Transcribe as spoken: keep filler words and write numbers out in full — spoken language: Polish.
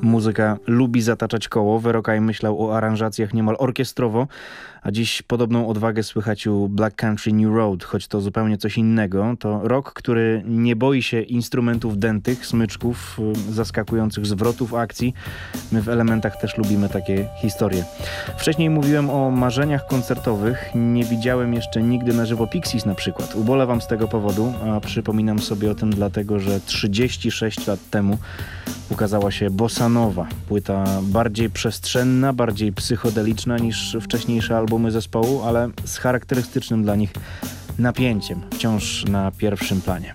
Muzyka lubi zataczać koło. Verokaj myślał o aranżacjach niemal orkiestrowo, a dziś podobną odwagę słychać u Black Country New Road, choć to zupełnie coś innego. To rock, który nie boi się instrumentów dętych, smyczków, zaskakujących zwrotów akcji. My w Elementach też lubimy takie historie. Wcześniej mówiłem o marzeniach koncertowych. Nie widziałem jeszcze nigdy na żywo Pixies na przykład. Ubolewam z tego powodu, a przypominam sobie o tym dlatego, że trzydzieści sześć lat temu ukazała się Bossa Nova. Płyta bardziej przestrzenna, bardziej psychodeliczna niż wcześniejsze albumy zespołu, ale z charakterystycznym dla nich napięciem, wciąż na pierwszym planie.